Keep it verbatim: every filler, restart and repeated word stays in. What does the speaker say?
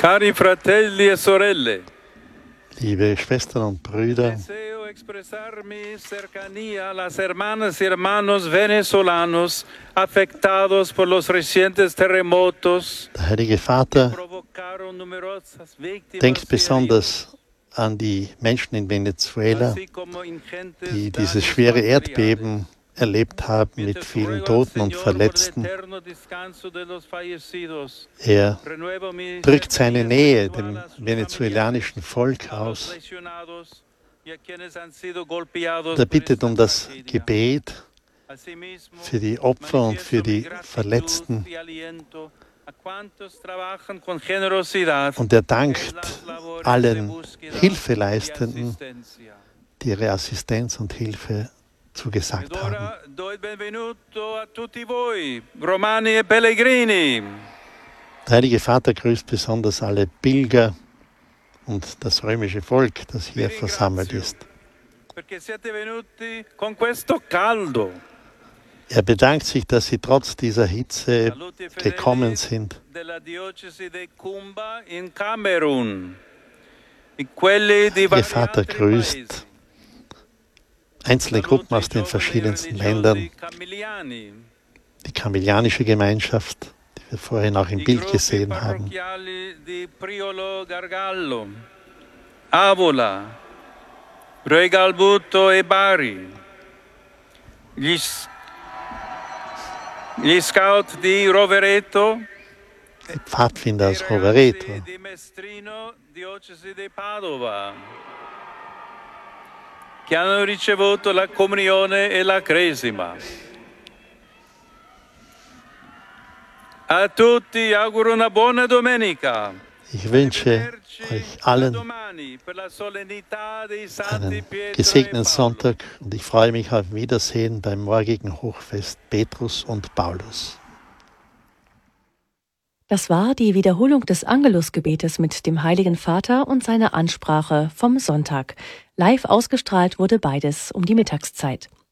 Cari fratelli e sorelle, Liebe Schwestern und Brüder, deseo expresar mi cercanía a las hermanas y hermanos venezolanos afectados por los recientes terremotos der Heilige que Vater provocaron numerosas víctimas denkt y heridos, besonders an die Menschen in Venezuela, así como ingentes die dieses daños schwere materiales. Erdbeben erlebt haben mit Mientras vielen ruego al Toten und Señor por el Verletzten. eterno descanso de los fallecidos, Er renuevo mi drückt seine cercanía Nähe espiritual dem a sus venezolanischen Volk a los aus. lesionados y a quienes han sido golpeados Er por bittet esta um das tragedia. Gebet Asimismo, für die Opfer und für manifiesto mi die gratitud Verletzten. y aliento a cuantos trabajan con generosidad Und er en dankt las labores de allen búsqueda y Hilfeleistenden, asistencia. die ihre Assistenz und Hilfe Ed zugesagt haben. ora do il benvenuto a tutti voi, romani e pellegrini. Der Heilige Vater grüßt besonders alle Pilger und das römische Volk, das hier Vi versammelt ringrazio ist. perché siete venuti con questo caldo. Er bedankt sich, dass sie trotz dieser Hitze Saluti fedeli gekommen sind. della diocesi di Kumba in Camerun e quelli di Ihr vari Vater altri grüßt paesi. einzelne Gruppen Saluti aus den giovani verschiedensten religiosi Ländern, camiliani, die kamelianische Gemeinschaft, die wir vorhin auch im i Bild gruppi gesehen haben, parrocchiali di Priolo Gargallo, Avola, Regalbuto e Bari, gli, s- gli scout di Rovereto, die Pfadfinder i aus Rovereto, ragazzi di Mestrino, diocesi di Padova, che hanno ricevuto la comunione e la cresima. A tutti auguro una buona domenica. ich wünsche euch allen Domani per la solennità dei Santi einen Pietro e gesegneten Paolo. Sonntag und ich freue mich auf Wiedersehen beim morgigen Hochfest Petrus und Paulus. Das war die Wiederholung des Angelusgebetes mit dem Heiligen Vater und seiner Ansprache vom Sonntag. Live ausgestrahlt wurde beides um die Mittagszeit.